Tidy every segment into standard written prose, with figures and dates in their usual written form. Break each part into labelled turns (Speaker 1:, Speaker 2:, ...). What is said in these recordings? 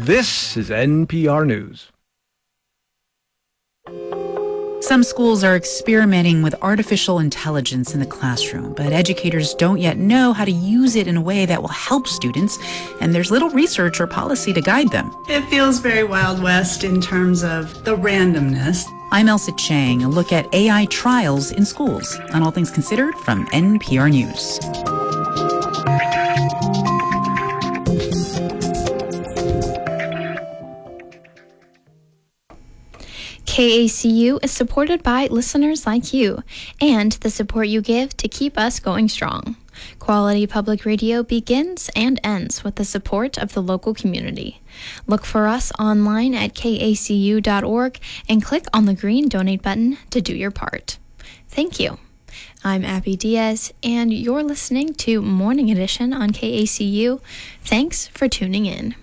Speaker 1: This is NPR News.
Speaker 2: Some schools are experimenting with artificial intelligence in the classroom, but educators don't yet know how to use it in a way that will help students, and there's little research or policy to guide them.
Speaker 3: It feels very Wild West in terms of the randomness.
Speaker 2: I'm Elsa Chang, a look at AI trials in schools on All Things Considered from NPR News.
Speaker 4: KACU is supported by listeners like you and the support you give to keep us going strong. Quality public radio begins and ends with the support of the local community. Look for us online at kacu.org and click on the green donate button to do your part. Thank you. I'm Abby Diaz, and you're listening to Morning Edition on KACU. Thanks for tuning in.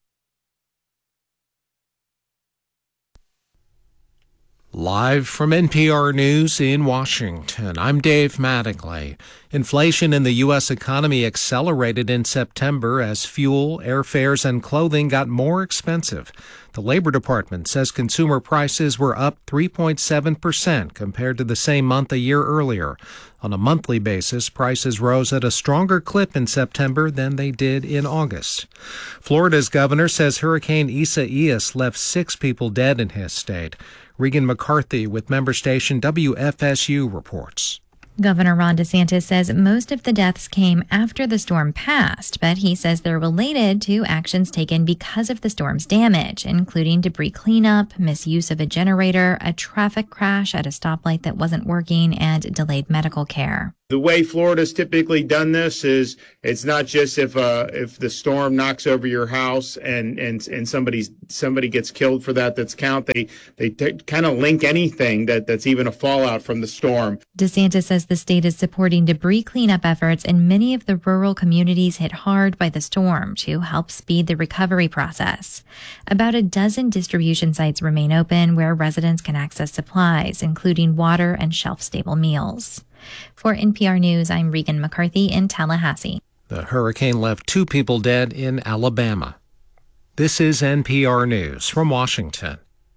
Speaker 5: Live from NPR News in Washington, I'm Dave Mattingly. Inflation in the U.S. economy accelerated in September as fuel, airfares, and clothing got more expensive. The Labor Department says consumer prices were up 3.7% compared to the same month a year earlier. On a monthly basis, prices rose at a stronger clip in September than they did in August. Florida's governor says Hurricane Isaias left 6 people dead in his state. Regan McCarthy with member station WFSU reports.
Speaker 6: Governor Ron DeSantis says most of the deaths came after the storm passed, but he says they're related to actions taken because of the storm's damage, including debris cleanup, misuse of a generator, a traffic crash at a stoplight that wasn't working, and delayed medical care.
Speaker 7: The way Florida's typically done this is it's not just if the storm knocks over your house and somebody gets killed for that's count. They kind of link anything that's even a fallout from the storm.
Speaker 6: DeSantis says the state is supporting debris cleanup efforts in many of the rural communities hit hard by the storm to help speed the recovery process. About a dozen distribution sites remain open where residents can access supplies, including water and shelf-stable meals. For NPR News, I'm Regan McCarthy in Tallahassee.
Speaker 5: The hurricane left 2 people dead in Alabama. This is NPR News from Washington.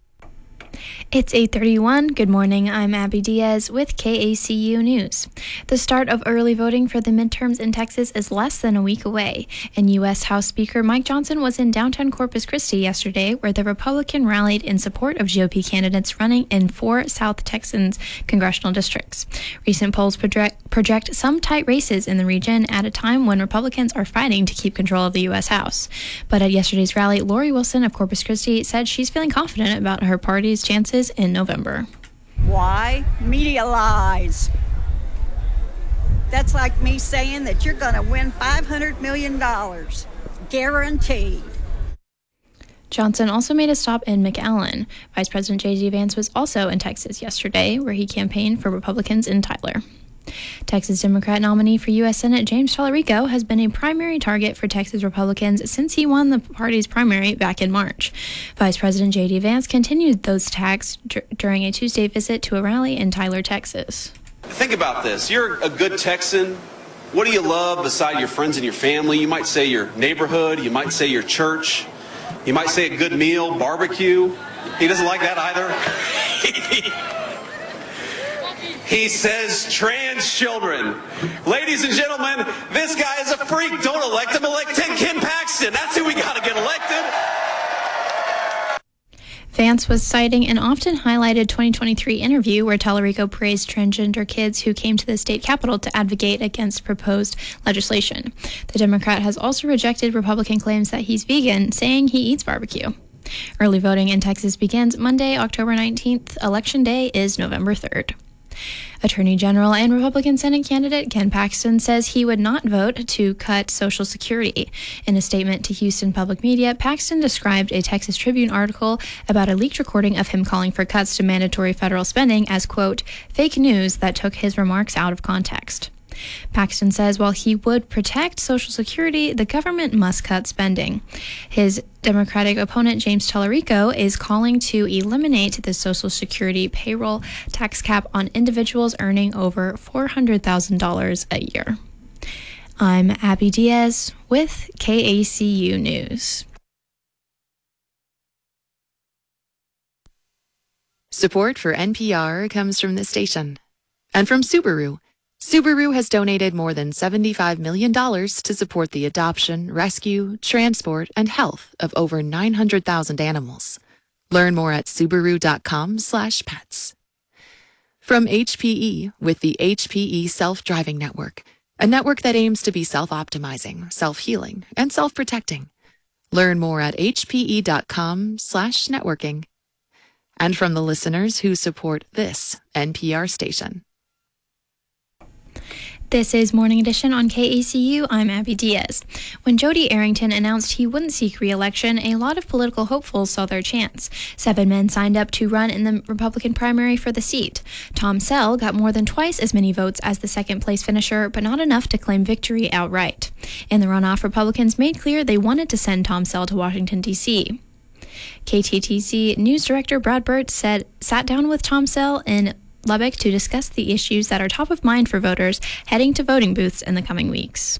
Speaker 4: It's 8:31. Good morning. I'm Abby Diaz with KACU News. The start of early voting for the midterms in Texas is less than a week away, and U.S. House Speaker Mike Johnson was in downtown Corpus Christi yesterday, where the Republican rallied in support of GOP candidates running in 4 South Texans congressional districts. Recent polls project some tight races in the region at a time when Republicans are fighting to keep control of the U.S. House. But at yesterday's rally, Lori Wilson of Corpus Christi said she's feeling confident about her party's chances in November.
Speaker 8: Why? Media lies. That's like me saying that you're going to win $500 million. Guaranteed.
Speaker 4: Johnson also made a stop in McAllen. Vice President J.D. Vance was also in Texas yesterday, where he campaigned for Republicans in Tyler. Texas Democrat nominee for U.S. Senate James Tallarico has been a primary target for Texas Republicans since he won the party's primary back in March. Vice President J.D. Vance continued those attacks during a Tuesday visit to a rally in Tyler, Texas.
Speaker 9: Think about this. You're a good Texan. What do you love beside your friends and your family? You might say your neighborhood. You might say your church. You might say a good meal, barbecue. He doesn't like that either. He says trans children. Ladies and gentlemen, this guy is a freak. Don't elect him. Elect Ken Paxton. That's who we got to get elected.
Speaker 4: Vance was citing an often highlighted 2023 interview where Tallarico praised transgender kids who came to the state capitol to advocate against proposed legislation. The Democrat has also rejected Republican claims that he's vegan, saying he eats barbecue. Early voting in Texas begins Monday, October 19th. Election Day is November 3rd. Attorney General and Republican Senate candidate Ken Paxton says he would not vote to cut Social Security. In a statement to Houston Public Media, Paxton described a Texas Tribune article about a leaked recording of him calling for cuts to mandatory federal spending as, quote, fake news that took his remarks out of context. Paxton says while he would protect Social Security, the government must cut spending. His Democratic opponent, James Tallarico, is calling to eliminate the Social Security payroll tax cap on individuals earning over $400,000 a year. I'm Abby Diaz with KACU News.
Speaker 10: Support for NPR comes from this station. And from Subaru. Subaru has donated more than $75 million to support the adoption, rescue, transport, and health of over 900,000 animals. Learn more at Subaru.com/pets. From HPE with the HPE Self-Driving Network, a network that aims to be self-optimizing, self-healing, and self-protecting. Learn more at hpe.com/networking. And from the listeners who support this NPR station.
Speaker 4: This is Morning Edition on KACU. I'm Abby Diaz. When Jody Arrington announced he wouldn't seek re-election, a lot of political hopefuls saw their chance. 7 men signed up to run in the Republican primary for the seat. Tom Sell got more than twice as many votes as the second-place finisher, but not enough to claim victory outright. In the runoff, Republicans made clear they wanted to send Tom Sell to Washington, D.C. KTTC News Director Brad Burt sat down with Tom Sell in Lubbock to discuss the issues that are top of mind for voters heading to voting booths in the coming weeks.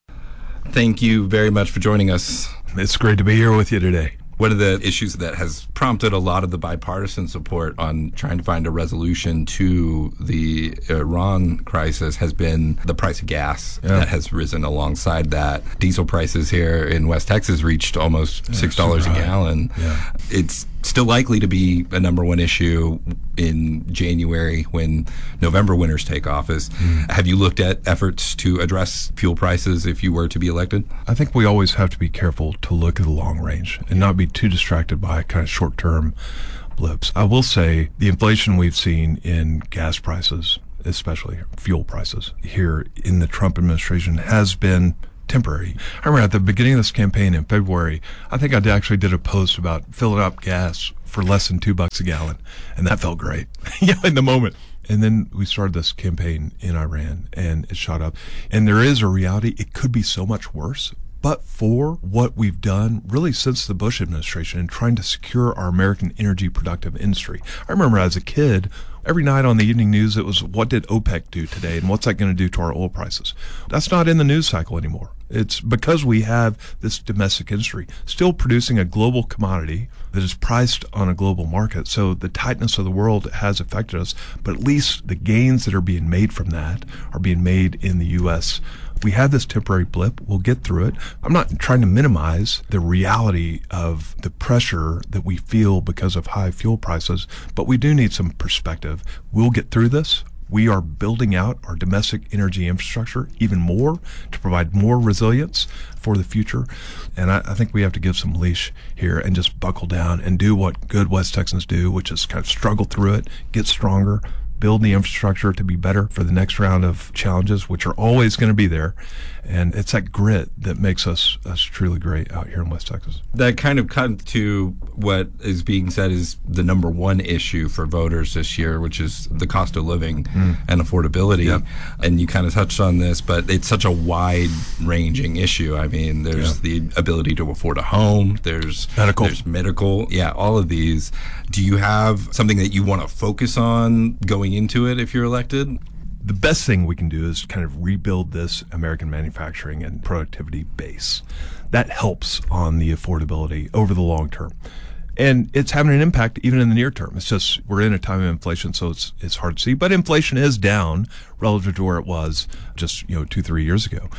Speaker 11: Thank you very much for joining us.
Speaker 1: It's great to be here with you today.
Speaker 11: One of the issues that has prompted a lot of the bipartisan support on trying to find a resolution to the Iran crisis has been the price of gas that has risen alongside that. Diesel prices here in West Texas reached almost $6 a gallon. Yeah. It's still likely to be a number one issue in January when November winners take office. Have you looked at efforts to address fuel prices if you were to be elected?
Speaker 1: I think we always have to be careful to look at the long range and not be too distracted by kind of short-term blips. I will say the inflation we've seen in gas prices, especially fuel prices here in the Trump administration, has been temporary. I remember at the beginning of this campaign in February, I think I actually did a post about filling up gas for less than $2 a gallon, and that felt great, in the moment. And then we started this campaign in Iran, and it shot up. And there is a reality; it could be so much worse. But for what we've done really since the Bush administration in trying to secure our American energy productive industry. I remember as a kid, every night on the evening news, it was, what did OPEC do today and what's that going to do to our oil prices? That's not in the news cycle anymore. It's because we have this domestic industry still producing a global commodity that is priced on a global market. So the tightness of the world has affected us, but at least the gains that are being made from that are being made in the U.S. We have this temporary blip. We'll get through it. I'm not trying to minimize the reality of the pressure that we feel because of high fuel prices, but we do need some perspective. We'll get through this. We are building out our domestic energy infrastructure even more to provide more resilience for the future. And I think we have to give some leash here and just buckle down and do what good West Texans do, which is kind of struggle through it, get stronger, build the infrastructure to be better for the next round of challenges, which are always going to be there. And it's that grit that makes us truly great out here in West Texas.
Speaker 11: That kind of comes to what is being said is the number one issue for voters this year, which is the cost of living and affordability. Yep. And you kind of touched on this, but it's such a wide-ranging issue. I mean, there's the ability to afford a home. There's medical. Yeah, all of these. Do you have something that you want to focus on going into it if you're elected?
Speaker 1: The best thing we can do is kind of rebuild this American manufacturing and productivity base. That helps on the affordability over the long term. And it's having an impact even in the near term. It's just we're in a time of inflation, so it's hard to see. But inflation is down relative to where it was just 2-3 years ago.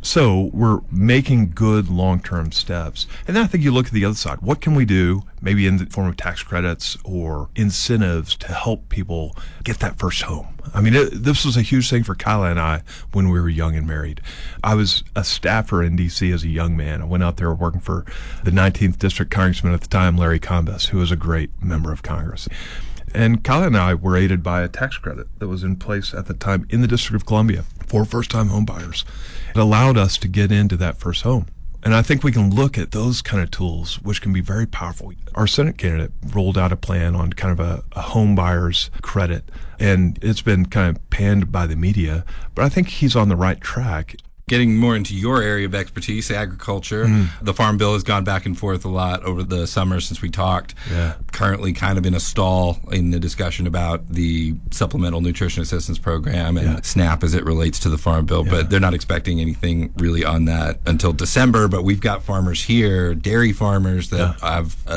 Speaker 1: So we're making good long-term steps. And then I think you look at the other side. What can we do, maybe in the form of tax credits or incentives, to help people get that first home? I mean, this was a huge thing for Kyla and I when we were young and married. I was a staffer in D.C. as a young man. I went out there working for the 19th District Congressman at the time, Larry Combes, who was a great member of Congress. And Kyla and I were aided by a tax credit that was in place at the time in the District of Columbia for first-time home buyers. It allowed us to get into that first home. And I think we can look at those kind of tools, which can be very powerful. Our Senate candidate rolled out a plan on kind of a home buyer's credit, and it's been kind of panned by the media, but I think he's on the right track.
Speaker 11: Getting more into your area of expertise, agriculture. The Farm Bill has gone back and forth a lot over the summer since we talked. Currently kind of in a stall in the discussion about the Supplemental Nutrition Assistance Program and SNAP as it relates to the Farm Bill, but they're not expecting anything really on that until December. But we've got farmers here, dairy farmers that have a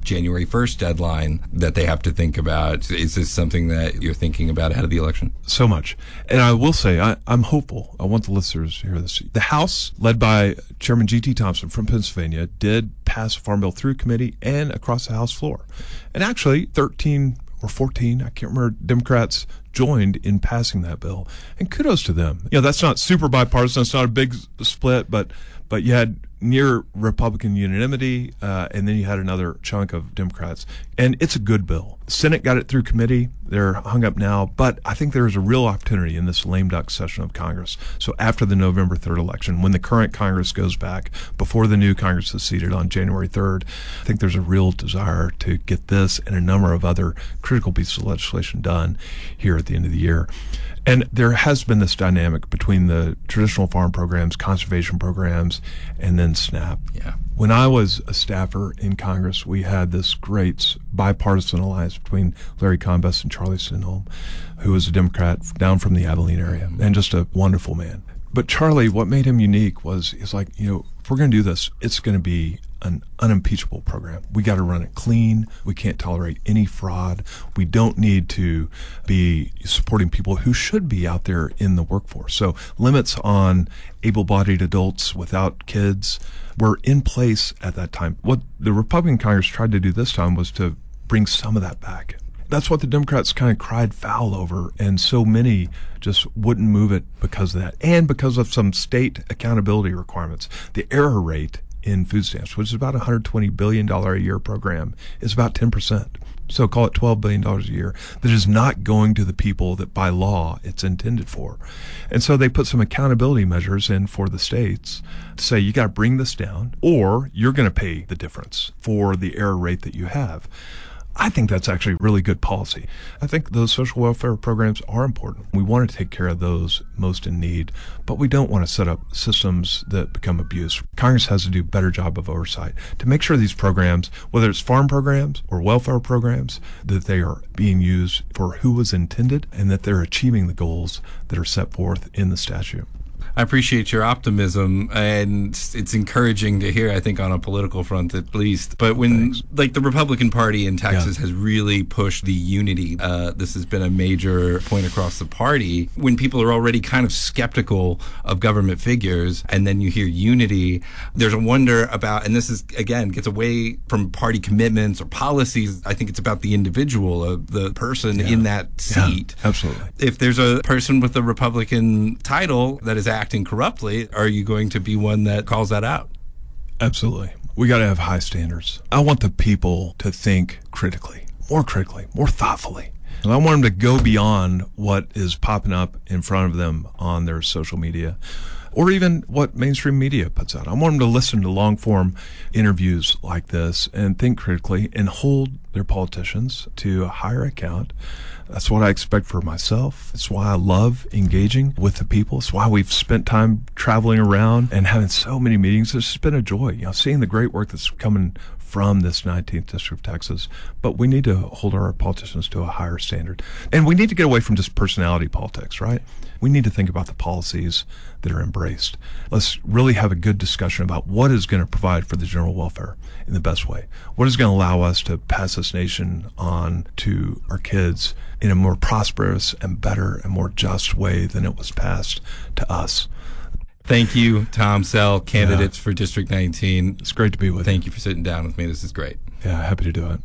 Speaker 11: January 1st deadline that they have to think about. Is this something that you're thinking about ahead of the election?
Speaker 1: So much. And I will say, I'm hopeful. I want the listeners to hear this. The House, led by Chairman G.T. Thompson from Pennsylvania, did pass a farm bill through committee and across the House floor. And actually, 13 or 14, I can't remember, Democrats joined in passing that bill. And kudos to them. That's not super bipartisan. It's not a big split, but you had near Republican unanimity, and then you had another chunk of Democrats. And it's a good bill. Senate got it through committee. They're hung up now. But I think there's a real opportunity in this lame duck session of Congress. So after the November 3rd election, when the current Congress goes back, before the new Congress is seated on January 3rd, I think there's a real desire to get this and a number of other critical pieces of legislation done here at the end of the year. And there has been this dynamic between the traditional farm programs, conservation programs, and then SNAP.
Speaker 11: Yeah.
Speaker 1: When I was a staffer in Congress, we had this great bipartisan alliance between Larry Combest and Charlie Sindholm, who was a Democrat down from the Abilene area, and just a wonderful man. But Charlie, what made him unique was, he's like, if we're going to do this, it's going to be an unimpeachable program. We got to run it clean. We can't tolerate any fraud. We don't need to be supporting people who should be out there in the workforce. So limits on able-bodied adults without kids were in place at that time. What the Republican Congress tried to do this time was to bring some of that back. That's what the Democrats kind of cried foul over, and so many just wouldn't move it because of that, and because of some state accountability requirements. The error rate in food stamps, which is about a $120 billion a year program, is about 10%. So call it $12 billion a year. That is not going to the people that by law it's intended for. And so they put some accountability measures in for the states to say, you got to bring this down, or you're going to pay the difference for the error rate that you have. I think that's actually really good policy. I think those social welfare programs are important. We want to take care of those most in need, but we don't want to set up systems that become abuse. Congress has to do a better job of oversight to make sure these programs, whether it's farm programs or welfare programs, that they are being used for who was intended and that they're achieving the goals that are set forth in the statute.
Speaker 11: I appreciate your optimism, and it's encouraging to hear, I think, on a political front at least. But when, the Republican Party in Texas has really pushed the unity, this has been a major point across the party. When people are already kind of skeptical of government figures, and then you hear unity, there's a wonder about, and this is, again, gets away from party commitments or policies. I think it's about the individual, the person in that seat.
Speaker 1: Yeah, absolutely.
Speaker 11: If there's a person with a Republican title that is acting corruptly, are you going to be one that calls that out?
Speaker 1: Absolutely. We got to have high standards. I want the people to think critically, more thoughtfully. And I want them to go beyond what is popping up in front of them on their social media or even what mainstream media puts out. I want them to listen to long-form interviews like this and think critically and hold their politicians to a higher account. That's what I expect for myself. It's why I love engaging with the people. It's why we've spent time traveling around and having so many meetings. It's just been a joy, seeing the great work that's coming from this 19th District of Texas. But we need to hold our politicians to a higher standard. And we need to get away from just personality politics, right? We need to think about the policies that are embraced. Let's really have a good discussion about what is going to provide for the general welfare in the best way. What is going to allow us to pass this nation on to our kids in a more prosperous and better and more just way than it was passed to us.
Speaker 11: Thank you, Tom Sell, candidates for District 19.
Speaker 1: It's great to be with you.
Speaker 11: Thank you for sitting down with me. This is great.
Speaker 1: Yeah, happy to do it.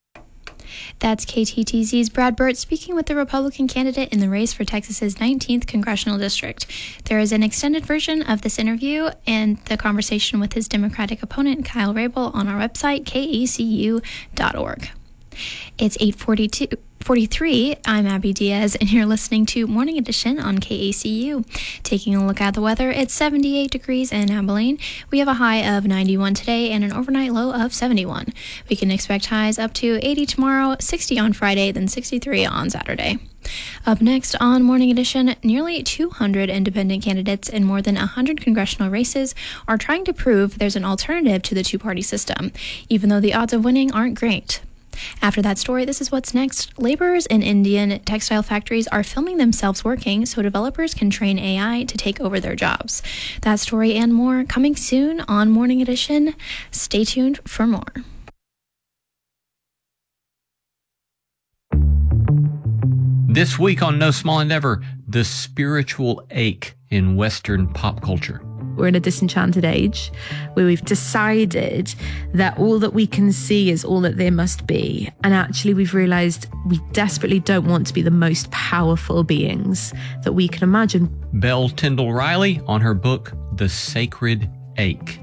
Speaker 4: That's KTTZ's Brad Burt speaking with the Republican candidate in the race for Texas's 19th congressional district. There is an extended version of this interview and the conversation with his Democratic opponent, Kyle Rabel, on our website, kecu.org. It's 8:43. I'm Abby Diaz, and you're listening to Morning Edition on KACU. Taking a look at the weather, it's 78 degrees in Abilene. We have a high of 91 today and an overnight low of 71. We can expect highs up to 80 tomorrow, 60 on Friday, then 63 on Saturday. Up next on Morning Edition, nearly 200 independent candidates in more than 100 congressional races are trying to prove there's an alternative to the two-party system, even though the odds of winning aren't great. After that story, this is what's next. Laborers in Indian textile factories are filming themselves working so developers can train AI to take over their jobs. That story and more coming soon on Morning Edition. Stay tuned for more.
Speaker 12: This week on No Small Endeavor, the spiritual ache in Western pop culture.
Speaker 13: We're in a disenchanted age where we've decided that all that we can see is all that there must be. And actually, we've realized we desperately don't want to be the most powerful beings that we can imagine.
Speaker 12: Belle Tyndall Riley on her book, The Sacred Ache.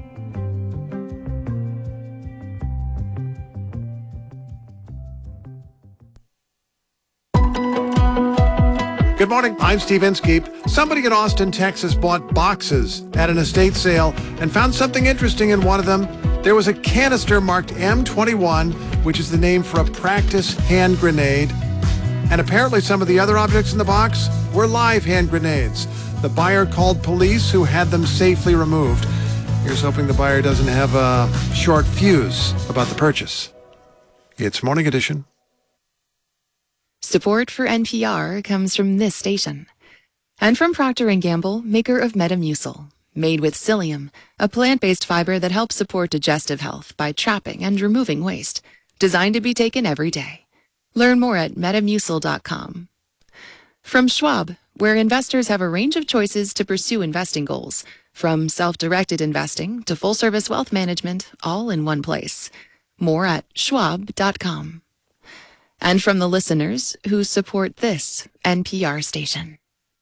Speaker 14: Good morning, I'm Steve Inskeep. Somebody in Austin, Texas bought boxes at an estate sale and found something interesting in one of them. There was a canister marked M21, which is the name for a practice hand grenade. And apparently some of the other objects in the box were live hand grenades. The buyer called police, who had them safely removed. Here's hoping the buyer doesn't have a short fuse about the purchase. It's Morning Edition.
Speaker 10: Support for NPR comes from this station. And from Procter & Gamble, maker of Metamucil, made with psyllium, a plant-based fiber that helps support digestive health by trapping and removing waste, designed to be taken every day. Learn more at metamucil.com. From Schwab, where investors have a range of choices to pursue investing goals, from self-directed investing to full-service wealth management, all in one place. More at schwab.com. And from the listeners who support this NPR station.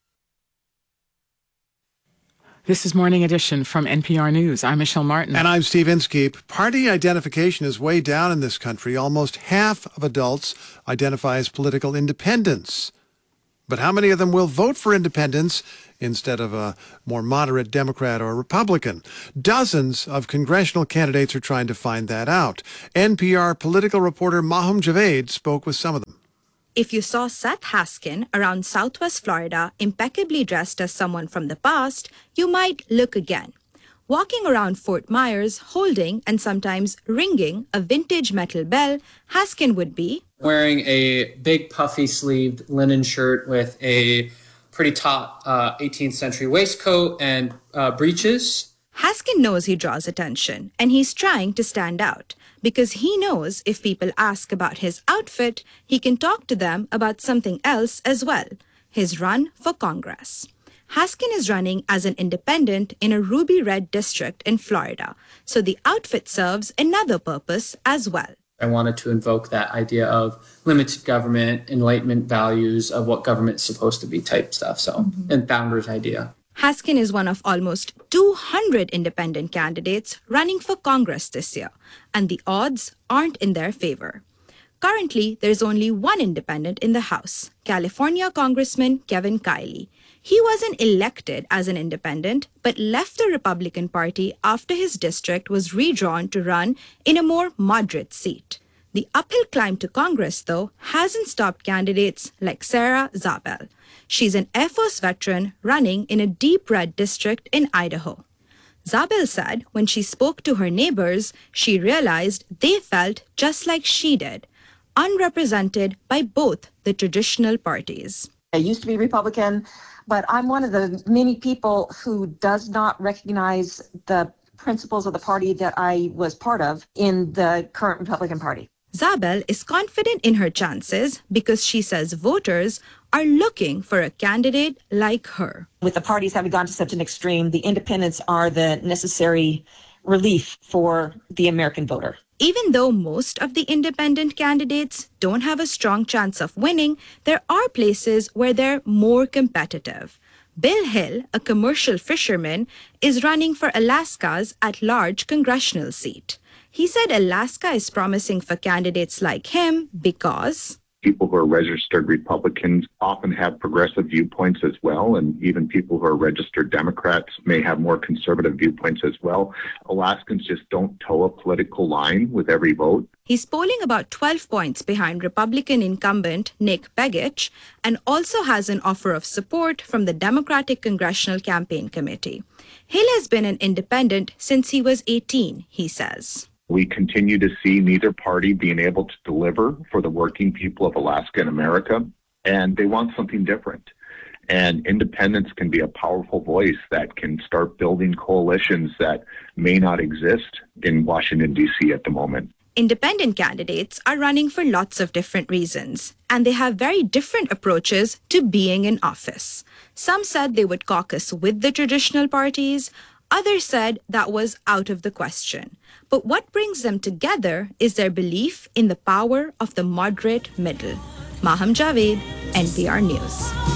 Speaker 15: This is Morning Edition from NPR News. I'm Michelle Martin.
Speaker 14: And I'm Steve Inskeep. Party identification is way down in this country. Almost half of adults identify as political independents. But how many of them will vote for independence instead of a more moderate Democrat or Republican? Dozens of congressional candidates are trying to find that out. NPR political reporter Maham Javed spoke with some of them.
Speaker 16: If you saw Seth Haskin around Southwest Florida, impeccably dressed as someone from the past, you might look again. Walking around Fort Myers, holding and sometimes ringing a vintage metal bell, Haskin would be
Speaker 17: wearing a big puffy sleeved linen shirt with a pretty taut 18th century waistcoat and breeches.
Speaker 16: Haskin knows he draws attention, and he's trying to stand out, because he knows if people ask about his outfit, he can talk to them about something else as well, his run for Congress. Haskin is running as an independent in a ruby red district in Florida, so the outfit serves another purpose as well.
Speaker 17: I wanted to invoke that idea of limited government, enlightenment values of what government's supposed to be type stuff, and founder's idea.
Speaker 16: Haskin is one of almost 200 independent candidates running for Congress this year, and the odds aren't in their favor. Currently, there's only one independent in the House, California Congressman Kevin Kiley. He wasn't elected as an independent, but left the Republican Party after his district was redrawn to run in a more moderate seat. The uphill climb to Congress, though, hasn't stopped candidates like Sarah Zabel. She's an Air Force veteran running in a deep red district in Idaho. Zabel said when she spoke to her neighbors, she realized they felt just like she did, unrepresented by both the traditional parties.
Speaker 18: I used to be Republican, but I'm one of the many people who does not recognize the principles of the party that I was part of in the current Republican Party.
Speaker 16: Zabel is confident in her chances because she says voters are looking for a candidate like her.
Speaker 18: With the parties having gone to such an extreme, the independents are the necessary relief for the American voter.
Speaker 16: Even though most of the independent candidates don't have a strong chance of winning, there are places where they're more competitive. Bill Hill, a commercial fisherman, is running for Alaska's at-large congressional seat. He said Alaska is promising for candidates like him because
Speaker 19: people who are registered Republicans often have progressive viewpoints as well, and even people who are registered Democrats may have more conservative viewpoints as well. Alaskans just don't toe a political line with every vote.
Speaker 16: He's polling about 12 points behind Republican incumbent Nick Begich and also has an offer of support from the Democratic Congressional Campaign Committee. Hill has been an independent since he was 18, he says.
Speaker 19: We continue to see neither party being able to deliver for the working people of Alaska and America, and they want something different. And independence can be a powerful voice that can start building coalitions that may not exist in Washington, D.C. at the moment.
Speaker 16: Independent candidates are running for lots of different reasons, and they have very different approaches to being in office. Some said they would caucus with the traditional parties. Others said that was out of the question. But what brings them together is their belief in the power of the moderate middle. Maham Javed, NPR News.